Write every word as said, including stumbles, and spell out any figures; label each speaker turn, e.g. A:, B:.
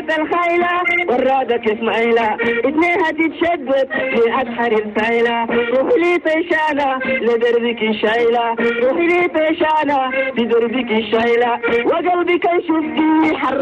A: شفت الخيلة والرادة كيف مايلة اتنينها تتشدد من أسحر الفايلة روحي لي طيشانة لدربك الشايلة روحي لي طيشانة لدربك الشايلة وقلبي كان شفتي حر